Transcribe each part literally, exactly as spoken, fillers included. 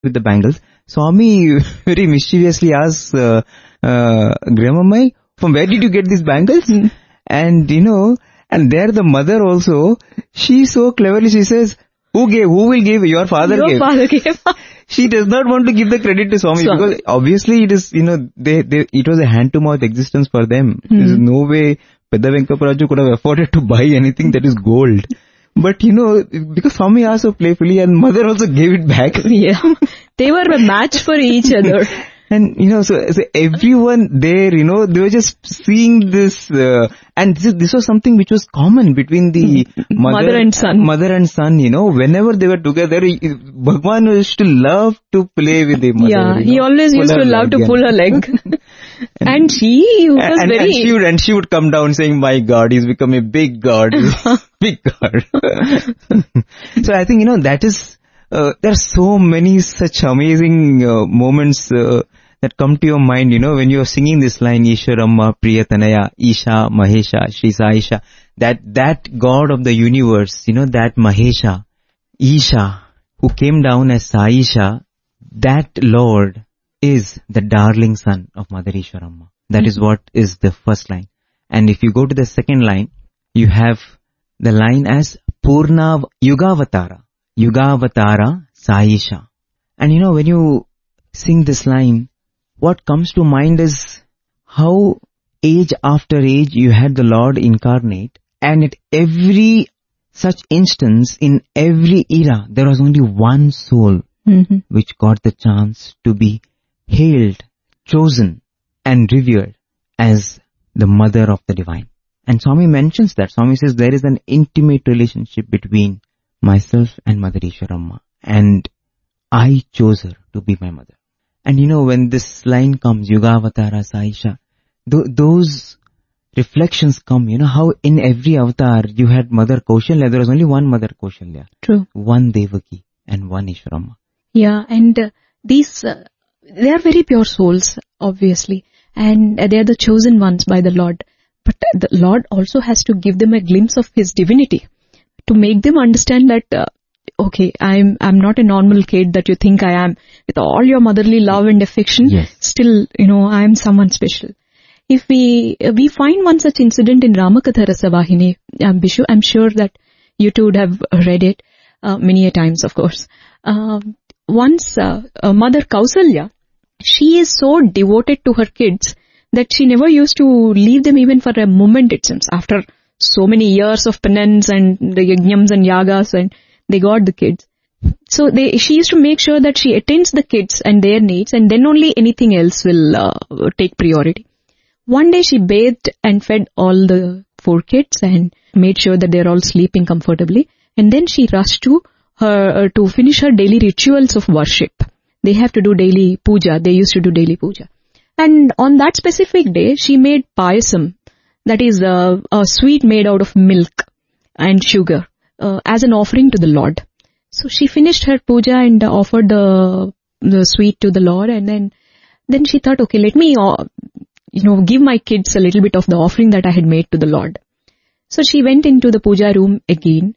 with the bangles. Swami very mischievously asks uh, uh, Grandmamma, from where did you get these bangles? Mm. And you know, and there the mother also, she so cleverly, she says, who gave, who will give? Your father Your gave. Your father gave. She does not want to give the credit to Swami, Swami. Because obviously it is, you know, they, they, it was a hand-to-mouth existence for them. Mm. There is no way Pedda Venkaparaju could have afforded to buy anything that is gold. But you know, because Swami also playfully and mother also gave it back. Yeah. They were a match for each other. And you know, so, so everyone there, you know, they were just seeing this, uh, and this, this was something which was common between the mother, mother and son. Mother and son, you know, whenever they were together, Bhagwan used to love to play with the mother. Yeah, you know, he always used to love to pull her leg. and, and she was and, very... And she, would, and she would come down saying, my God, he's become a big God. Big God. So I think, you know, that is, uh, there are so many such amazing uh, moments uh, that come to your mind, you know, when you are singing this line, Ishwaramma, Priyatanaya, Isha, Mahesha, Shri Saisha, that, that God of the universe, you know, that Mahesha, Isha, who came down as Saisha, that Lord is the darling son of Mother Ishwaramma. That mm-hmm. is what is the first line. And if you go to the second line, you have the line as Purna Yugavatara, Yugavatara Saisha. And you know, when you sing this line, what comes to mind is how age after age you had the Lord incarnate, and at every such instance, in every era, there was only one soul mm-hmm. which got the chance to be hailed, chosen and revered as the mother of the divine. And Swami mentions that. Swami says there is an intimate relationship between myself and Mother Ishwaramma, and I chose her to be my mother. And you know, when this line comes, Yugavatara Saisha, th- those reflections come, you know, how in every avatar you had Mother Kaushalya, there was only one Mother Kaushalya. True. One Devaki and one Ishwaramma. Yeah, and uh, these, uh, they are very pure souls, obviously, and uh, they are the chosen ones by the Lord. But uh, the Lord also has to give them a glimpse of His divinity to make them understand that uh, okay, I'm I'm not a normal kid that you think I am. With all your motherly love and affection, yes. still, you know, I am someone special. If we we find one such incident in Ramakatha Rasavahini, um, Bishu, I'm sure that you two would have read it uh, many a times, of course. Um, once, uh, uh, Mother Kausalya, she is so devoted to her kids that she never used to leave them even for a moment, it seems. After so many years of penance and the yajnams and yagas, and they got the kids. So they, she used to make sure that she attends the kids and their needs, and then only anything else will uh, take priority. One day she bathed and fed all the four kids and made sure that they're all sleeping comfortably. And then she rushed to her uh, to finish her daily rituals of worship. They have to do daily puja. They used to do daily puja. And on that specific day, she made payasam, that is uh, a sweet made out of milk and sugar, uh, as an offering to the Lord. So she finished her puja and offered the the sweet to the Lord, and then then she thought, okay, let me uh, you know give my kids a little bit of the offering that I had made to the Lord. So she went into the puja room again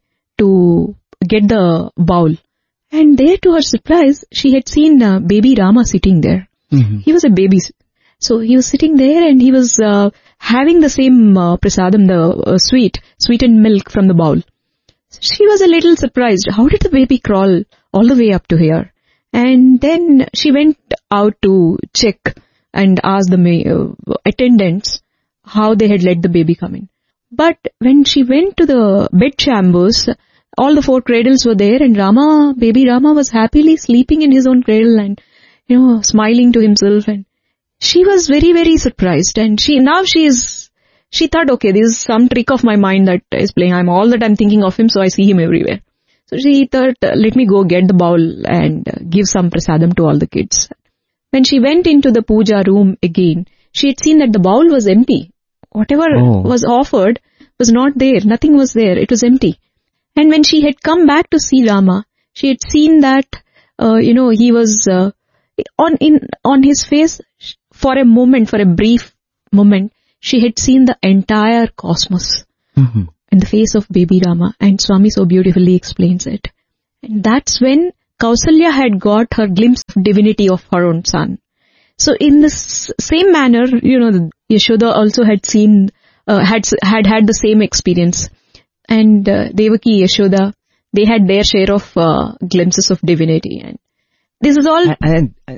to get the bowl, and there, to her surprise, she had seen uh, baby Rama sitting there. Mm-hmm. He was a baby, so he was sitting there and he was uh, having the same uh, prasadam, the uh, sweet sweetened milk from the bowl. She was a little surprised. How did the baby crawl all the way up to here? And then she went out to check and ask the uh, attendants how they had let the baby come in. But when she went to the bed chambers, all the four cradles were there, and Rama, baby Rama, was happily sleeping in his own cradle and, you know, smiling to himself. And she was very, very surprised. And she now she is, she thought, okay, this is some trick of my mind that is playing. I'm all that I'm thinking of him, so I see him everywhere. So she thought, let me go get the bowl and give some prasadam to all the kids. When she went into the puja room again, she had seen that the bowl was empty. Whatever oh. was offered was not there. Nothing was there. It was empty. And when she had come back to see Rama, she had seen that, uh, you know, he was uh, on in on his face for a moment, for a brief moment. She had seen the entire cosmos mm-hmm. in the face of baby Rama, and Swami so beautifully explains it. And that's when Kausalya had got her glimpse of divinity of her own son. So in the s- same manner, you know, Yashoda also had seen, uh, had had had the same experience. And uh, Devaki, Yashoda, they had their share of uh, glimpses of divinity. And this is all... And, and, and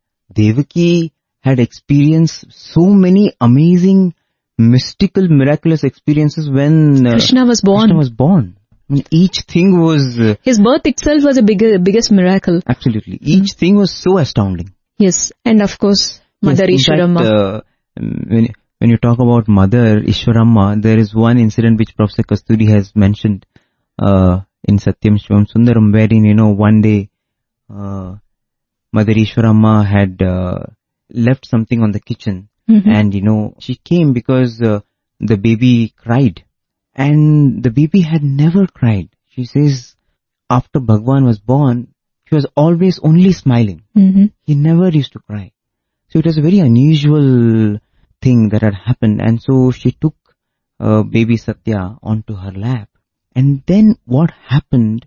Devaki had experienced so many amazing, mystical, miraculous experiences when uh, Krishna was born. Krishna was born. I mean, each thing was... Uh, His birth itself was a bigger, biggest miracle. Absolutely. Each mm. thing was so astounding. Yes. And of course, Mother yes, Ishwaramma. Fact, uh, when, when you talk about Mother Ishwaramma, there is one incident which Professor Kasturi has mentioned uh, in Satyam Shivam Sundaram, wherein, you know, one day uh, Mother Ishwaramma had uh, left something on the kitchen. Mm-hmm. And, you know, she came because uh, the baby cried. And the baby had never cried. She says, after Bhagwan was born, he was always only smiling. Mm-hmm. He never used to cry. So it was a very unusual thing that had happened. And so she took uh, baby Satya onto her lap. And then what happened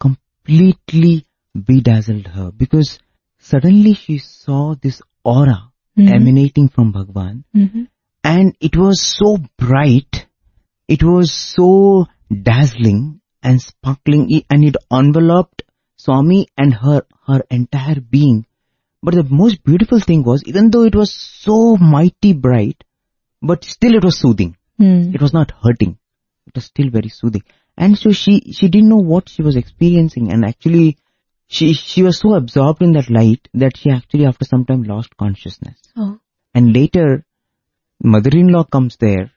completely bedazzled her. Because suddenly she saw this aura mm-hmm. emanating from Bhagwan. Mm-hmm. And it was so bright. It was so dazzling and sparkling, and it enveloped Swami and her, her entire being. But the most beautiful thing was, even though it was so mighty bright, but still it was soothing. Mm. It was not hurting. It was still very soothing. And so she, she didn't know what she was experiencing, and actually she, she was so absorbed in that light that she actually after some time lost consciousness. Oh. And later, mother-in-law comes there,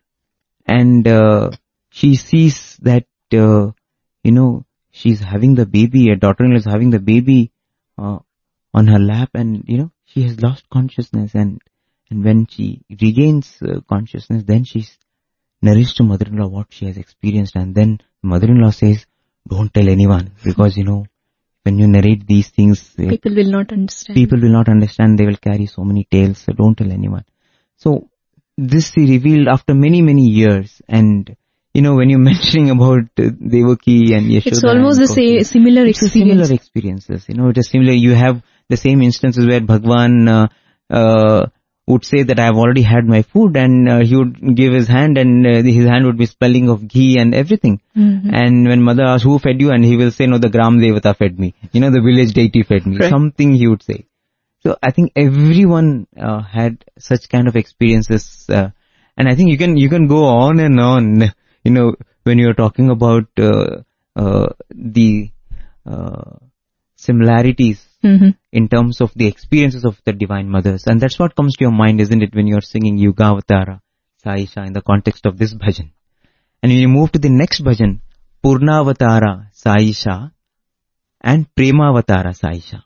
and uh, she sees that, uh, you know, she's having the baby, her daughter-in-law is having the baby uh, on her lap, and, you know, she has lost consciousness. And, and when she regains uh, consciousness, then she's narrates to mother-in-law what she has experienced. And then mother-in-law says, don't tell anyone, because, you know, when you narrate these things, people will not understand. People will not understand. They will carry so many tales. So don't tell anyone. So this she revealed after many, many years. And, you know, when you're mentioning about uh, Devaki and Yashoda. It's almost the same, similar experience. Similar experiences. You know, it is similar. You have the same instances where Bhagwan uh, uh, would say that I have already had my food, and uh, he would give his hand, and uh, his hand would be smelling of ghee and everything. Mm-hmm. And when mother asks who fed you, and he will say, no, the Gram Devata fed me. You know, the village deity fed me. Right. Something he would say. So I think everyone uh, had such kind of experiences, uh, and I think you can you can go on and on. You know, when you're talking about uh, uh, the uh, similarities mm-hmm. in terms of the experiences of the Divine Mothers, and that's what comes to your mind, isn't it, when you're singing Yugavatara Saisha in the context of this bhajan. And when you move to the next bhajan, Purnavatara Saisha and Premavatara Saisha.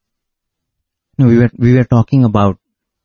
No, we were, we were talking about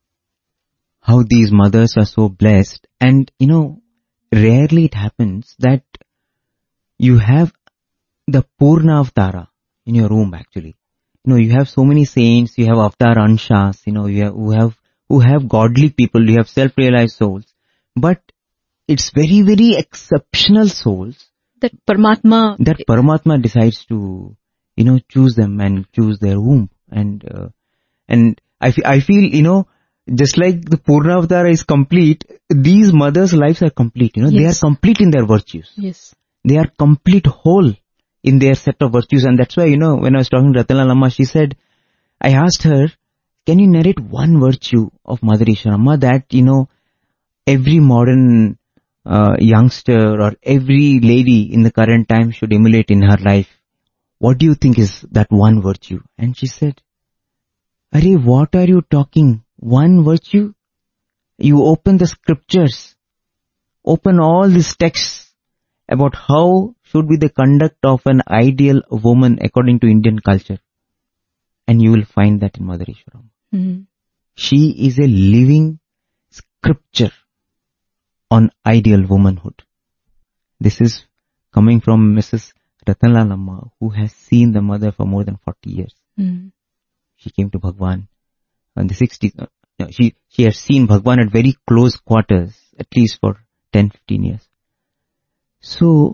how these mothers are so blessed, and, you know, rarely it happens that you have the Purna Avatara in your room, actually. You know, you have so many saints, you have Avatar Anshas, you know, you have, who have, who have godly people, you have self-realized souls, but it's very, very exceptional souls. That Paramatma. That Paramatma decides to, you know, choose them and choose their womb. And, uh, And I, f- I feel, you know, just like the Purna Avatara is complete, these mothers' lives are complete, you know, yes. They are complete in their virtues. Yes. They are complete whole in their set of virtues. And that's why, you know, when I was talking to Ratnalal Amma, she said, I asked her, can you narrate one virtue of Mother Ishwaramma that, you know, every modern uh, youngster or every lady in the current time should emulate in her life? What do you think is that one virtue? And she said, Arey, what are you talking? One virtue? You open the scriptures, open all these texts about how should be the conduct of an ideal woman according to Indian culture, and you will find that in Mother Ishwaramma. Mm-hmm. She is a living scripture on ideal womanhood. This is coming from Missus Ratnalal Amma, who has seen the mother for more than forty years. Mm-hmm. She came to Bhagwan in the sixties. No, she, she has seen Bhagwan at very close quarters, at least for ten, fifteen years. So,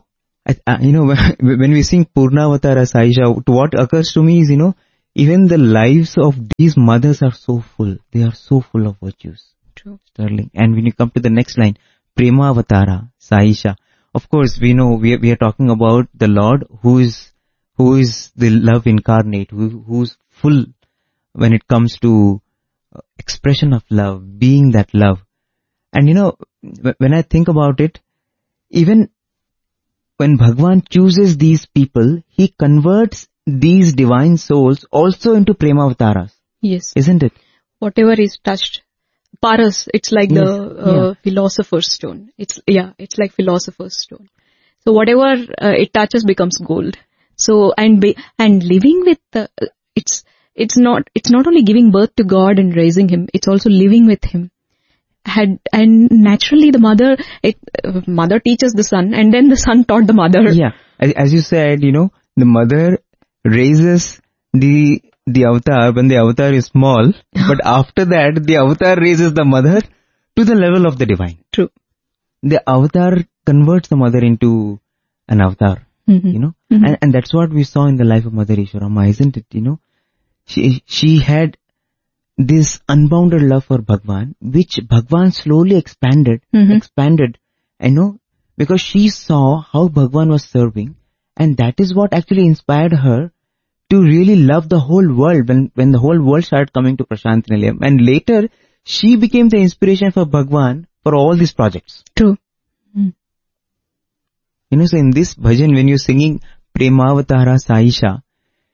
I, uh, you know, when we sing Purnavatara Saisha, what occurs to me is, you know, even the lives of these mothers are so full. They are so full of virtues. True. Sterling. And when you come to the next line, Premavatara Saisha, of course, we know we are, we are talking about the Lord who is, who is the love incarnate, who, who's full when it comes to expression of love, being that love. And you know, when I think about it, even when Bhagwan chooses these people, he converts these divine souls also into Premavataras. Yes. Isn't it? Whatever is touched. Paras, it's like Yes. the uh, yeah. philosopher's stone. It's, yeah, it's like philosopher's stone. So whatever uh, it touches becomes gold. So, and be, and living with, uh, it's, it's not, it's not only giving birth to God and raising him, it's also living with him. Had, and naturally the mother, it, uh, mother teaches the son, and then the son taught the mother. Yeah. As, as you said, you know, the mother raises the, the avatar when the avatar is small, but after that, the avatar raises the mother to the level of the divine. True. The avatar converts the mother into an avatar, mm-hmm. you know, mm-hmm. and, and that's what we saw in the life of Mother Ishwarama, isn't it? You know, she, she had this unbounded love for Bhagwan, which Bhagwan slowly expanded, mm-hmm. expanded, you know, because she saw how Bhagwan was serving, and that is what actually inspired her to really love the whole world when, when the whole world started coming to Prashant Nilayam. And later, she became the inspiration for Bhagwan for all these projects. True. Mm. You know, so in this bhajan, when you're singing Premavatara Saisha,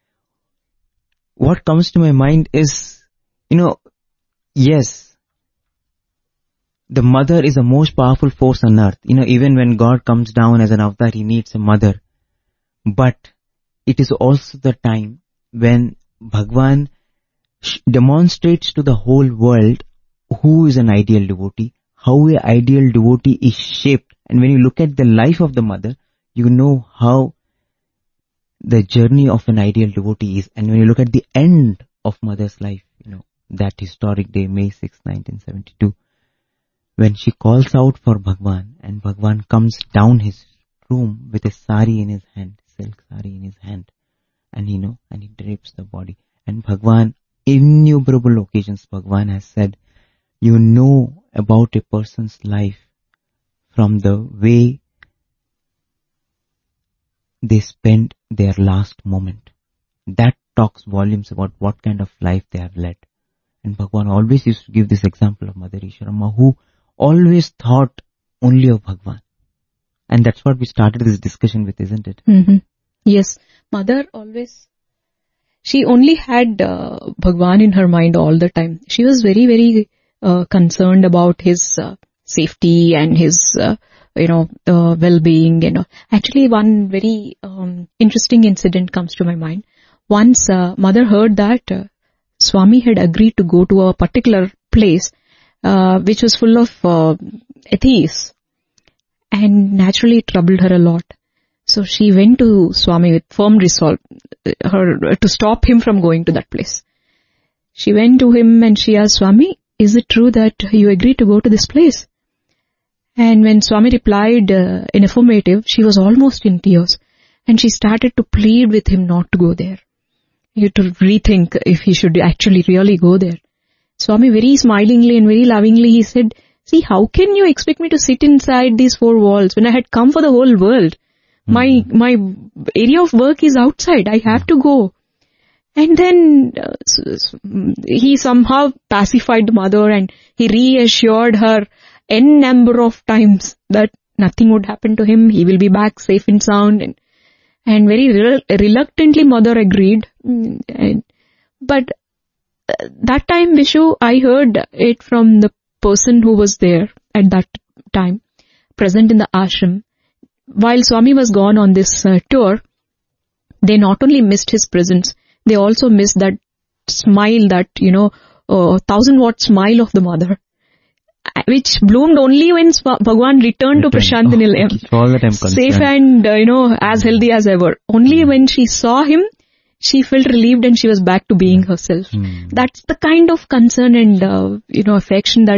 what comes to my mind is, you know, yes, the mother is the most powerful force on earth. You know, even when God comes down as an avatar, he needs a mother. But it is also the time when Bhagwan sh- demonstrates to the whole world who is an ideal devotee, how an ideal devotee is shaped. And when you look at the life of the mother, you know how the journey of an ideal devotee is. And when you look at the end of mother's life, you know, that historic day, May sixth, nineteen seventy-two, when she calls out for Bhagwan, and Bhagwan comes down his room with a sari in his hand, silk sari in his hand, and you know, and he drapes the body. And Bhagwan, innumerable occasions, Bhagwan has said, you know about a person's life from the way they spend their last moment. That talks volumes about what kind of life they have led. And Bhagwan always used to give this example of Mother Ishwarama, who always thought only of Bhagwan. And that's what we started this discussion with, isn't it? Mm-hmm. Yes. Mother always, she only had uh, Bhagwan in her mind all the time. She was very, very uh, concerned about his uh, safety and his, uh, you know, uh, well-being. You know, actually, one very um, interesting incident comes to my mind. Once, uh, mother heard that uh, Swami had agreed to go to a particular place uh, which was full of uh, atheists, and naturally it troubled her a lot. So she went to Swami with firm resolve her to stop him from going to that place. She went to him and she asked, Swami, is it true that you agreed to go to this place? And when Swami replied uh, in affirmative, she was almost in tears, and she started to plead with him not to go there. He had to rethink if he should actually really go there. Swami very smilingly and very lovingly, he said, see, how can you expect me to sit inside these four walls when I had come for the whole world? My, my area of work is outside. I have to go. And then uh, he somehow pacified the mother, and he reassured her n number of times that nothing would happen to him. He will be back safe and sound. And, and very re- reluctantly mother agreed. And, but uh, that time, Vishu, I heard it from the person who was there at that time, present in the ashram. While Swami was gone on this uh, tour, they not only missed his presence, they also missed that smile, that, you know, uh, thousand watt smile of the mother, which bloomed only when Sw- Bhagwan returned to Prashant Nilayam. Oh, all the time safe and, uh, you know, as healthy as ever. Only when she saw him, she felt relieved and she was back to being herself. Mm. That's the kind of concern and, uh, you know, affection that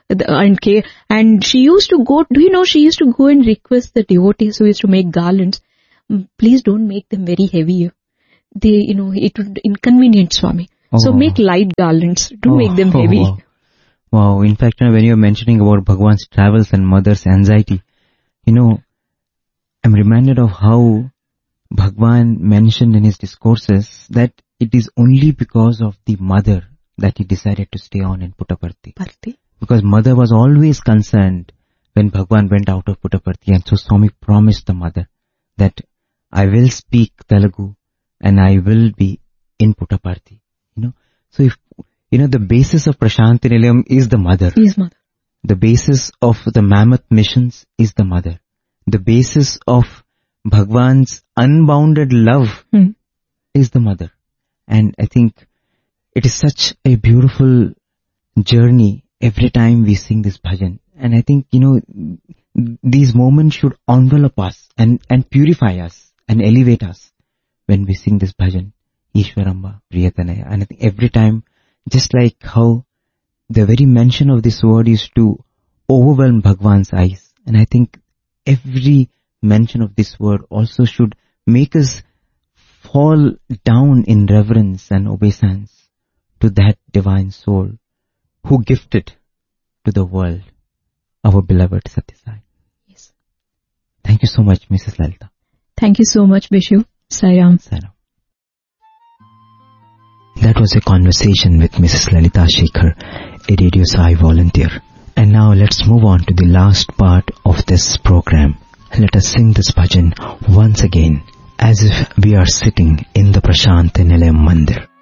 the, and care. And she used to go, do you know, she used to go and request the devotees who used to make garlands, please don't make them very heavy. They, you know, it would inconvenience Swami. Oh. So make light garlands. Do oh, make them heavy. Oh, wow. wow. In fact, you know, when you're mentioning about Bhagwan's travels and mother's anxiety, you know, I'm reminded of how Bhagwan mentioned in his discourses that it is only because of the mother that he decided to stay on in Puttaparthi. Parthi? Because mother was always concerned when Bhagwan went out of Puttaparthi, and so Swami promised the mother that I will speak Telugu and I will be in Puttaparthi. You know, so if, you know, the basis of Prashanti Nilayam is the mother. Is mother. The basis of the Mammoth missions is the mother. The basis of Bhagwan's unbounded love hmm. is the mother. And I think it is such a beautiful journey every time we sing this bhajan. And I think, you know, these moments should envelop us and, and purify us and elevate us when we sing this bhajan, Ishwaramba Priyatanaya. And I think every time, just like how the very mention of this word is to overwhelm Bhagwan's eyes. And I think every mention of this word also should make us fall down in reverence and obeisance to that divine soul who gifted to the world our beloved Satya Sai. Yes. Thank you so much, Missus Lalita. Thank you so much, Bishu. Sairam. Sairam. That was a conversation with Missus Lalita Shekhar, a Radio Sai volunteer. And now let's move on to the last part of this program. Let us sing this bhajan once again, as if we are sitting in the Prashanti Nilayam Mandir.